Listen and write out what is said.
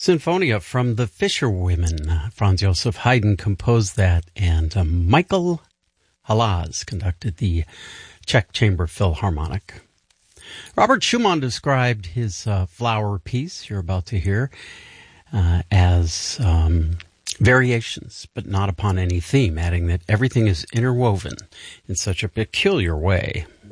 Sinfonia from the Fisherwomen. Franz Joseph Haydn composed that, and Michael Halaz conducted the Czech Chamber Philharmonic. Robert Schumann described his flower piece you're about to hear as variations, but not upon any theme, adding that everything is interwoven in such a peculiar way.